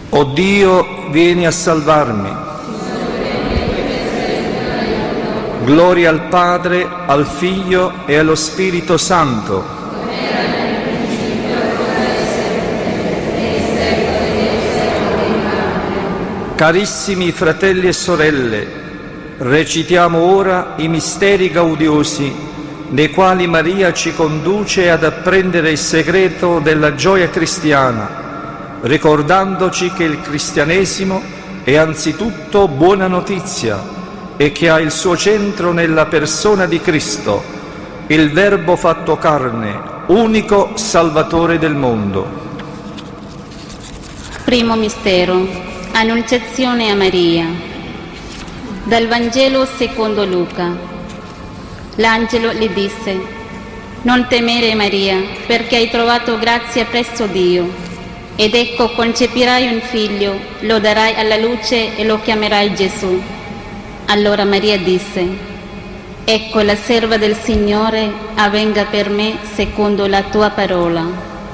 O Dio, vieni a salvarmi. Gloria al Padre, al Figlio e allo Spirito Santo. Carissimi fratelli e sorelle, recitiamo ora i misteri gaudiosi nei quali Maria ci conduce ad apprendere il segreto della gioia cristiana, ricordandoci che il cristianesimo è anzitutto buona notizia e che ha il suo centro nella persona di Cristo, il Verbo fatto carne, unico Salvatore del mondo. Primo mistero, Annunciazione a Maria. Dal Vangelo secondo Luca. L'angelo le disse: «Non temere, Maria, perché hai trovato grazia presso Dio. Ed ecco, concepirai un figlio, lo darai alla luce e lo chiamerai Gesù». Allora Maria disse: «Ecco la serva del Signore, avvenga per me secondo la tua parola».